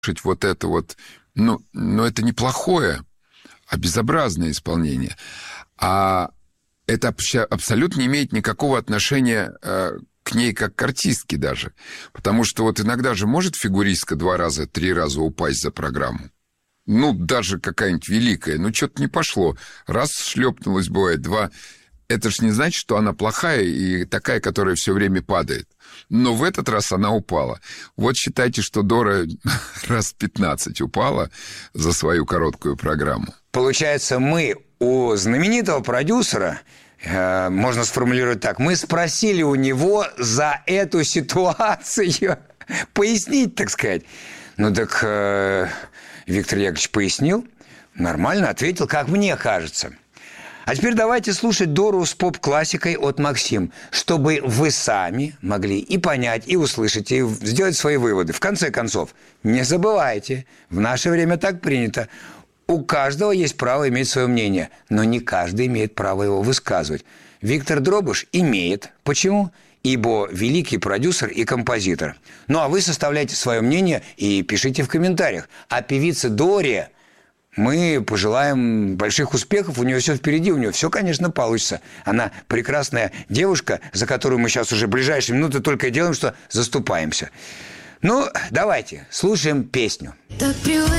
вот это вот, ну это не плохое, а безобразное исполнение. А это абсолютно не имеет никакого отношения к ней как к артистке даже. Потому что вот иногда же может фигуристка 2 раза, 3 раза упасть за программу. Ну, даже какая-нибудь великая. Ну, что-то не пошло. Раз шлепнулась, бывает, 2. Это ж не значит, что она плохая и такая, которая все время падает. Но в этот раз она упала. Вот считайте, что Дора раз 15 упала за свою короткую программу. Получается, мы у знаменитого продюсера... можно сформулировать так. Мы спросили у него за эту ситуацию пояснить, так сказать. Ну так Виктор Яковлевич пояснил, нормально ответил, как мне кажется. А теперь давайте слушать Дору с поп-классикой от Максим, чтобы вы сами могли и понять, и услышать, и сделать свои выводы. В конце концов, не забывайте, в наше время так принято. У каждого есть право иметь свое мнение, но не каждый имеет право его высказывать. Виктор Дробыш имеет. Почему? Ибо великий продюсер и композитор. Ну, а вы составляйте свое мнение и пишите в комментариях. А певице Доре мы пожелаем больших успехов. У нее все впереди, у нее все, конечно, получится. Она прекрасная девушка, за которую мы сейчас уже в ближайшие минуты только и делаем, что заступаемся. Ну, давайте, слушаем песню. Так привык